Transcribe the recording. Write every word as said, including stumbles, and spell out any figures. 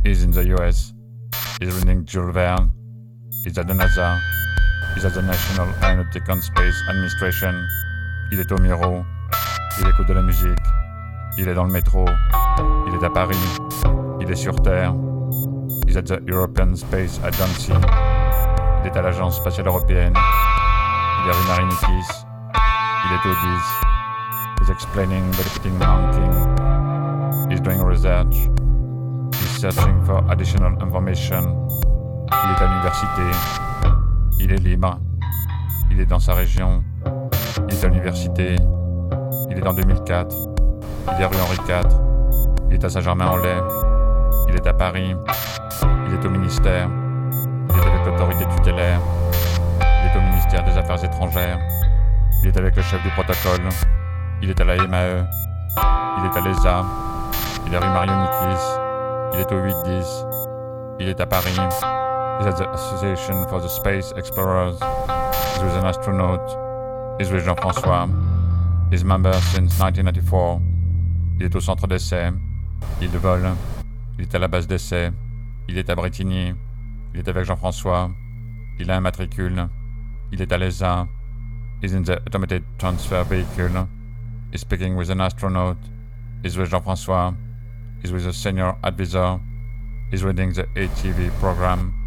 He's in the U S. He's reading Jules Verne. He's at the NASA. He's at the National Aeronautic and Space Administration. Il est au Miro. Il écoute de la musique. Il est dans le métro. Il est à Paris. Il est sur Terre. He's at the European Space Agency. Il est à l'Agence spatiale européenne. Il est rue Marinikis. Il est au dix. He's explaining the repeating mounting. He's doing research. He's searching for additional information. Il est à l'université. Il est libre. Il est dans sa région. Il est à l'université. Il est dans deux mille quatre. Il est rue Henri quatre. Il est à Saint-Germain-en-Laye. Il est à Paris. Il est au ministère. Il est avec l'autorité tutélaire. Il est au ministère des Affaires étrangères. Il est avec le chef du protocole. Il est à la M A E. Il est à l'E S A. Il est rue Marion-Nikis. Il est au huit dix. Il est à Paris. He's at the Association for the Space Explorers. He's with an astronaut. He's with Jean-François. He's member since nineteen ninety-four. Il est au centre d'essai. Il vole. Il est à la base d'essai. Il est à Bretigny. Il est avec Jean-François. Il a un matricule. Il est à l'E S A. He's in the Automated Transfer Vehicle. He's speaking with an astronaut. He's with Jean-François. He's with a senior advisor. He's reading the A T V program.